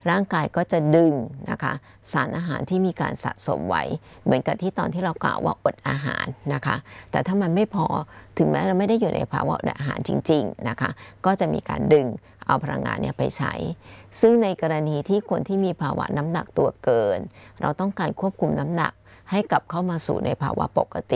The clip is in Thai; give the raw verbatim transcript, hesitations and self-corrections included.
ร่างกายก็จะดึงนะคะสารอาหารที่มีการสะสมไว้เหมือนกับที่ตอนที่เรากล่าวว่าอดอาหารนะคะแต่ถ้ามันไม่พอถึงแม้เราไม่ได้อยู่ในภาวะอดอาหารจริงๆนะคะก็จะมีการดึงเอาพลังงานเนี่ยไปใช้ซึ่งในกรณีที่คนที่มีภาวะน้ำหนักตัวเกินเราต้องการควบคุมน้ำหนักให้กลับเข้ามาสู่ในภาวะปกติ